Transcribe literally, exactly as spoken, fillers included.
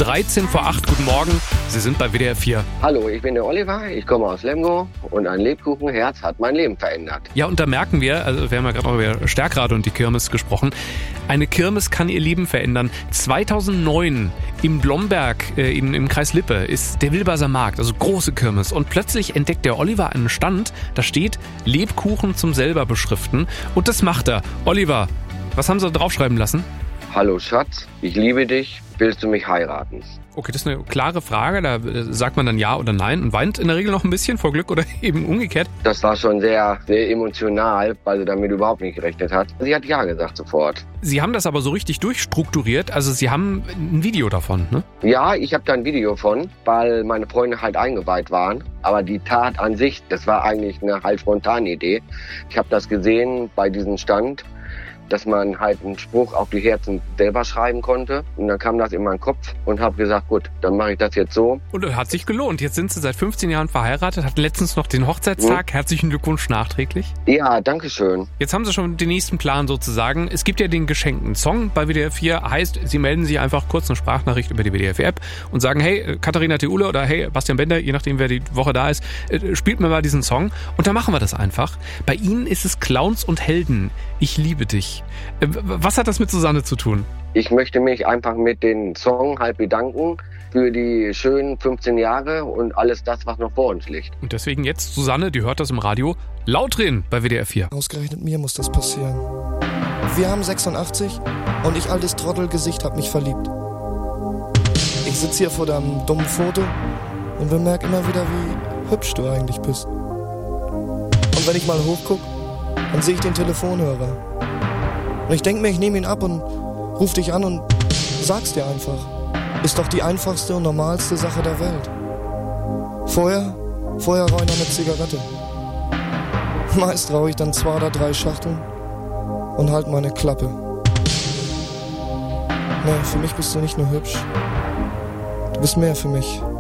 dreizehn vor acht. Guten Morgen, Sie sind bei W D R vier. Hallo, ich bin der Oliver, ich komme aus Lemgo und ein Lebkuchenherz hat mein Leben verändert. Ja, und da merken wir, also wir haben ja gerade noch über Stärkrade und die Kirmes gesprochen, eine Kirmes kann ihr Leben verändern. zweitausendneun im Blomberg, äh, in, im Kreis Lippe, ist der Wilbaser Markt, also große Kirmes. Und plötzlich entdeckt der Oliver einen Stand, da steht Lebkuchen zum selber beschriften. Und das macht er. Oliver, was haben Sie da draufschreiben lassen? Hallo Schatz, ich liebe dich, willst du mich heiraten? Okay, das ist eine klare Frage, da sagt man dann ja oder nein und weint in der Regel noch ein bisschen vor Glück oder eben umgekehrt. Das war schon sehr, sehr emotional, weil sie damit überhaupt nicht gerechnet hat. Sie hat ja gesagt sofort. Sie haben das aber so richtig durchstrukturiert, also Sie haben ein Video davon, ne? Ja, ich habe da ein Video von, weil meine Freunde halt eingeweiht waren. Aber die Tat an sich, das war eigentlich eine halt spontane Idee. Ich habe das gesehen bei diesem Stand, dass man halt einen Spruch auf die Herzen selber schreiben konnte. Und dann kam das in meinen Kopf und habe gesagt, gut, dann mache ich das jetzt so. Und es hat sich gelohnt. Jetzt sind Sie seit fünfzehn Jahren verheiratet, hatten letztens noch den Hochzeitstag. Hm. Herzlichen Glückwunsch nachträglich. Ja, danke schön. Jetzt haben Sie schon den nächsten Plan sozusagen. Es gibt ja den geschenkten Song bei W D R vier. Heißt, Sie melden sich einfach kurz eine Sprachnachricht über die W D R vier App und sagen, hey, Katharina Theule oder hey, Bastian Bender, je nachdem, wer die Woche da ist, spielt mir mal diesen Song. Und dann machen wir das einfach. Bei Ihnen ist es Clowns und Helden. Ich liebe dich. Was hat das mit Susanne zu tun? Ich möchte mich einfach mit dem Song halt bedanken für die schönen fünfzehn Jahre und alles das, was noch vor uns liegt. Und deswegen jetzt Susanne, die hört das im Radio, laut reden bei W D R vier. Ausgerechnet mir muss das passieren. Wir haben sechsundachtzig und ich, altes Trottelgesicht, hab mich verliebt. Ich sitz hier vor deinem dummen Foto und bemerk immer wieder, wie hübsch du eigentlich bist. Und wenn ich mal hochguck, dann sehe ich den Telefonhörer. Und ich denk mir, ich nehme ihn ab und ruf dich an und sag's dir einfach. Ist doch die einfachste und normalste Sache der Welt. Vorher, vorher rauche ich noch eine Zigarette. Meist rauche ich dann zwei oder drei Schachteln und halt meine Klappe. Nee, für mich bist du nicht nur hübsch. Du bist mehr für mich.